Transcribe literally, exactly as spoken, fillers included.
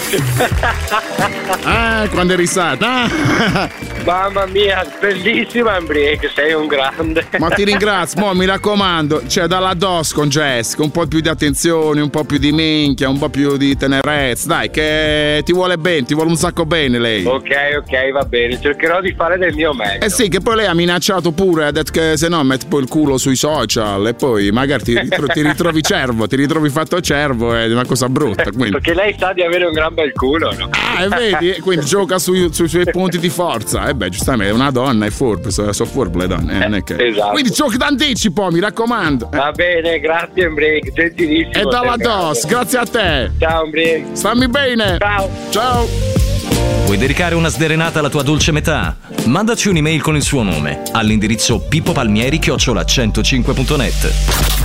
Ah, quando eri stata? Mamma mia, bellissima Embriac, sei un grande. Ma ti ringrazio, mo mi raccomando, cioè dalla dos con Jessica, un po' più di attenzione, un po' più di minchia, un po' più di tenerezza, dai, che ti vuole bene, ti vuole un sacco bene lei. Ok, ok, va bene, cercherò di fare del mio meglio. Eh sì, che poi lei ha minacciato pure, ha detto che se no mette poi il culo sui social e poi magari ti, ritro- ti ritrovi cervo, ti ritrovi fatto cervo, è una cosa brutta. Quindi. Perché lei sa di avere un gran bel culo, no? Ah, e vedi? Quindi gioca sui, sui suoi punti di forza. E eh beh, giustamente, è una donna, è furba, sono so furbe le donne. Eh, non è che... Esatto. Quindi giochi d'anticipo, mi raccomando. Va bene, grazie Embriac, gentilissimo. E dalla dos, grazie a te. Ciao Embriac. Stammi bene. Ciao. Ciao. Vuoi dedicare una sderenata alla tua dolce metà? Mandaci un'email con il suo nome all'indirizzo pippopalmieri chiocciola centocinque punto net.